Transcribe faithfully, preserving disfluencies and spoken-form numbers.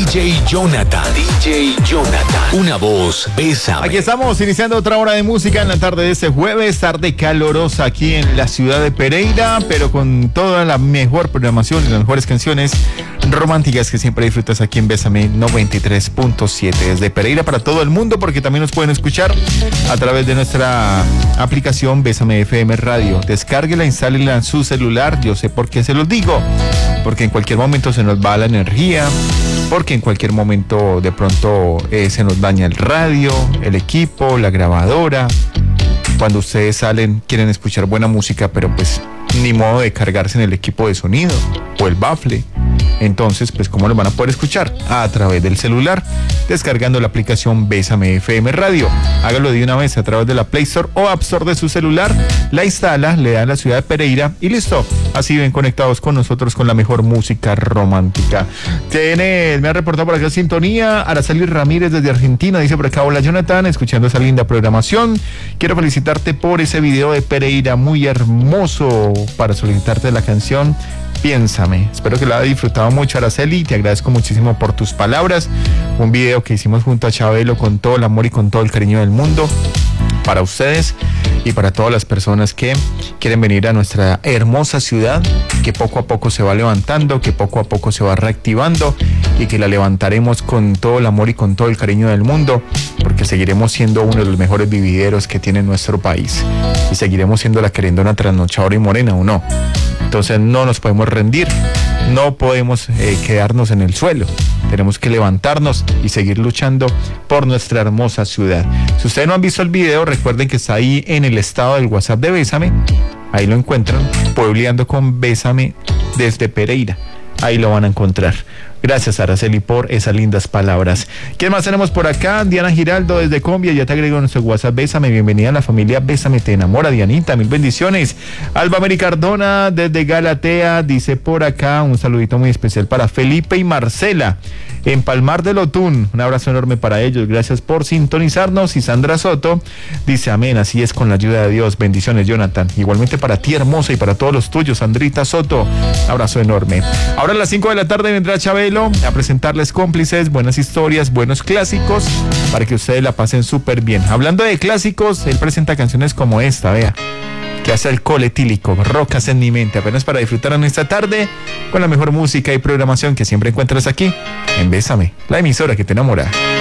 J Jonathan. D J Jonathan. Una voz, Bésame. Aquí estamos iniciando otra hora de música en la tarde de este jueves, tarde calurosa aquí en la ciudad de Pereira, pero con toda la mejor programación y las mejores canciones románticas que siempre disfrutas aquí en Bésame noventa y tres punto siete. Desde Pereira para todo el mundo, porque también nos pueden escuchar a través de nuestra aplicación Bésame F M Radio. Descárguela, instálela en su celular. Yo sé por qué se los digo, porque en cualquier momento se nos va la energía, porque en cualquier momento de pronto eh, se nos daña el radio, el equipo, la grabadora. Cuando ustedes salen quieren escuchar buena música, pero pues ni modo de cargarse en el equipo de sonido o el bafle. Entonces, pues, ¿cómo lo van a poder escuchar? A través del celular, descargando la aplicación Bésame F M Radio. Hágalo de una vez a través de la Play Store o App Store de su celular, la instala, le da a la ciudad de Pereira y listo. Así ven conectados con nosotros con la mejor música romántica. Tiene, me ha reportado por acá sintonía Araceli Ramírez desde Argentina, dice por acá: hola Jonathan, escuchando esa linda programación. Quiero felicitarte por ese video de Pereira, muy hermoso, para solicitarte la canción Piénsame. Espero que lo haya disfrutado mucho, Araceli. Te agradezco muchísimo por tus palabras. Un video que hicimos junto a Chabelo con todo el amor y con todo el cariño del mundo para ustedes y para todas las personas que quieren venir a nuestra hermosa ciudad, que poco a poco se va levantando, que poco a poco se va reactivando y que la levantaremos con todo el amor y con todo el cariño del mundo, porque seguiremos siendo uno de los mejores vivideros que tiene nuestro país y seguiremos siendo la querendona trasnochadora y morena, ¿o no? Entonces no nos podemos rendir, no podemos eh, quedarnos en el suelo. Tenemos que levantarnos y seguir luchando por nuestra hermosa ciudad. Si ustedes no han visto el video, recuerden que está ahí en el estado del WhatsApp de Bésame. Ahí lo encuentran, Puebleando con Bésame desde Pereira. Ahí lo van a encontrar. Gracias, Araceli, por esas lindas palabras. ¿Quién más tenemos por acá? Diana Giraldo desde Colombia, ya te agrego en nuestro WhatsApp. Bésame, bienvenida a la familia Bésame, te enamora, Dianita, mil bendiciones. Alba Mary Cardona desde Galatea dice por acá un saludito muy especial para Felipe y Marcela en Palmar del Otún. Un abrazo enorme para ellos, gracias por sintonizarnos. Y Sandra Soto dice: amén, así es, con la ayuda de Dios. Bendiciones, Jonathan. Igualmente para ti, hermosa, y para todos los tuyos, Sandrita Soto. Abrazo enorme. Ahora a las cinco de la tarde vendrá Chabelo a presentarles Cómplices, buenas historias, buenos clásicos, para que ustedes la pasen súper bien. Hablando de clásicos, él presenta canciones como esta, vea, que hace el coletílico, Rocas en mi mente, apenas para disfrutar en esta tarde con la mejor música y programación que siempre encuentras aquí en Bésame, la emisora que te enamora.